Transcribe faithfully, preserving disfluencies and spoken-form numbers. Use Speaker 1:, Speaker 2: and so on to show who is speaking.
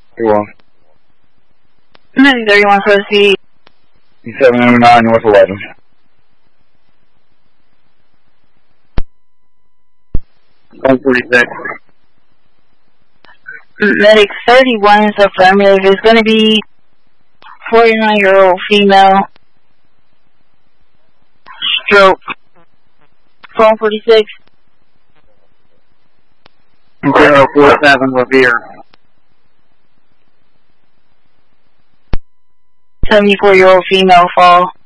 Speaker 1: You're welcome.
Speaker 2: Medic thirty-one, proceed.
Speaker 1: seven oh nine North eleven. one forty-six.
Speaker 2: Medic thirty-one is affirmative. It's going to be forty-nine-year-old female. Stroke. Phone forty-six.
Speaker 1: zero four seven Revere.
Speaker 2: seventy-four-year-old female fall.